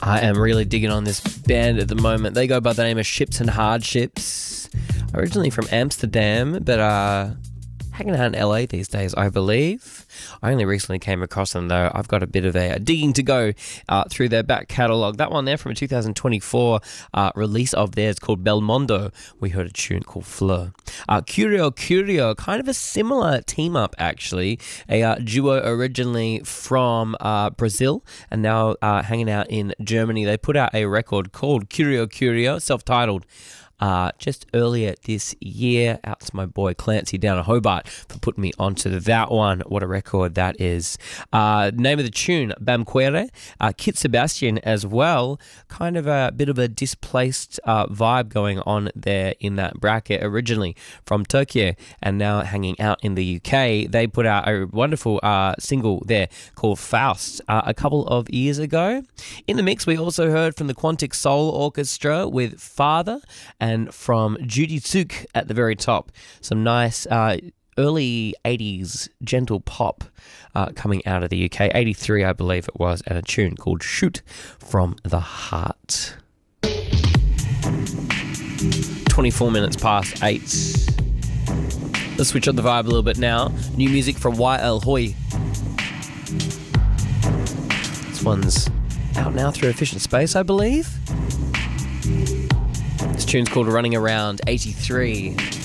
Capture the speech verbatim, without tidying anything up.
I am really digging on this band at the moment. They go by the name of Ships and Hardships. Originally from Amsterdam, but uh, hanging out in L A these days, I believe. I only recently came across them, though. I've got a bit of a, a digging to go uh, through their back catalogue. That one there from a two thousand twenty-four uh, release of theirs called Belmondo. We heard a tune called Fleur. Uh, Curio Curio, kind of a similar team-up, actually. A uh, duo originally from uh, Brazil and now uh, hanging out in Germany. They put out a record called Curio Curio, self-titled. Uh, just earlier this year. Out to my boy Clancy down at Hobart for putting me onto that one. What a record that is. Uh, name of the tune, Bamquere. Uh, Kit Sebastian as well. Kind of a bit of a displaced uh, vibe going on there in that bracket. Originally from Turkey and now hanging out in the U K. They put out a wonderful uh, single there called Faust uh, a couple of years ago. In the mix, we also heard from the Quantic Soul Orchestra with Father, and from Judy Tsuk at the very top. Some nice uh, early eighties gentle pop uh, coming out of the U K. eighty-three, I believe it was, and a tune called Shoot from the Heart. twenty-four minutes past eight. Let's switch up the vibe a little bit now. New music from Y L Hoi. This one's out now through Efficient Space, I believe. This tune's called Running Around eighty-three.